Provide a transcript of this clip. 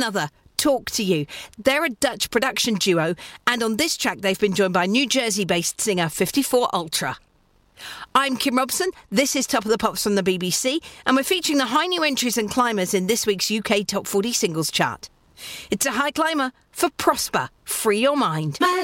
Another, Talk to You. They're a Dutch production duo, and on this track they've been joined by New Jersey-based singer 54 Ultra. I'm Kim Robson, this is Top of the Pops from the BBC, and we're featuring the high new entries and climbers in this week's UK Top 40 Singles Chart. It's a high climber for Prosper, Free Your Mind.